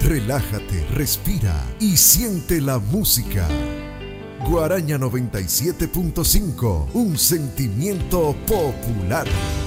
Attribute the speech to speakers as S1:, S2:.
S1: relájate, respira y siente la música. Guaraña 97.5, un sentimiento popular.